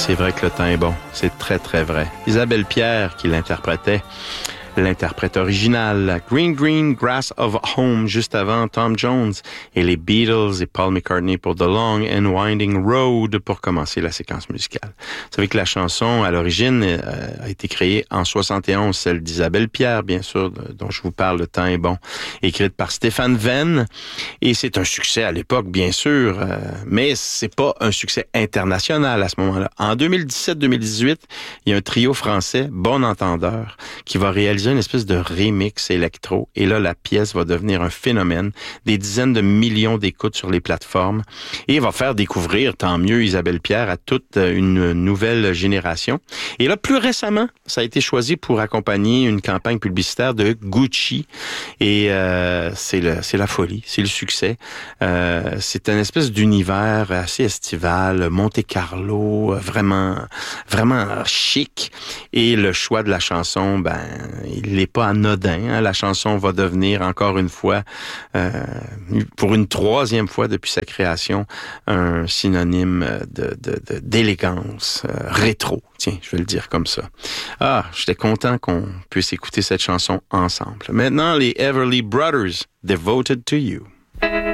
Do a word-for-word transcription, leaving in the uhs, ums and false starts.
c'est vrai que le temps est bon. C'est très, très vrai. Isabelle Pierre qui l'interprétait. L'interprète original, Green Green Grass of Home, juste avant Tom Jones, et les Beatles et Paul McCartney pour The Long and Winding Road pour commencer la séquence musicale. Vous savez que la chanson, à l'origine, euh, a été créée en soixante et onze, celle d'Isabelle Pierre, bien sûr, dont je vous parle, Le temps est bon, écrite par Stéphane Venn, et c'est un succès à l'époque, bien sûr, euh, mais c'est pas un succès international à ce moment-là. En deux mille dix-sept deux mille dix-huit, il y a un trio français, Bon Entendeur, qui va réaliser une espèce de remix électro. Et là, la pièce va devenir un phénomène. Des dizaines de millions d'écoutes sur les plateformes. Et va faire découvrir, tant mieux, Isabelle Pierre à toute une nouvelle génération. Et là, plus récemment, ça a été choisi pour accompagner une campagne publicitaire de Gucci. Et euh, c'est le, c'est la folie, c'est le succès. Euh, c'est une espèce d'univers assez estival, Monte-Carlo, vraiment, vraiment chic. Et le choix de la chanson, ben, il n'est pas anodin. Hein? La chanson va devenir encore une fois, euh, pour une troisième fois depuis sa création, un synonyme de, de, de, d'élégance, euh, rétro. Tiens, je vais le dire comme ça. Ah, j'étais content qu'on puisse écouter cette chanson ensemble. Maintenant, les Everly Brothers, Devoted to You.